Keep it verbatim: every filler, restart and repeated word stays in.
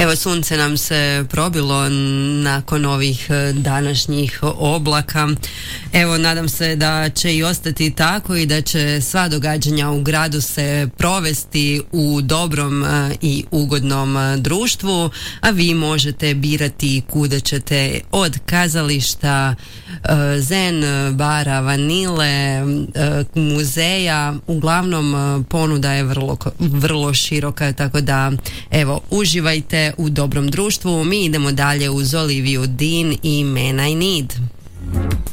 Evo, sunce nam se probilo nakon ovih današnjih oblaka. Evo, nadam se da će i ostati tako i da će sva događanja u gradu se provesti u dobrom i ugodnom društvu, a vi možete birati kuda ćete, od kazališta, zen, bara, vanile, muzeja. Uglavnom, ponuda je vrlo, vrlo široka, tako da evo, uživajte u dobrom društvu. Mi idemo dalje uz Oliviju Dean i Man I Need.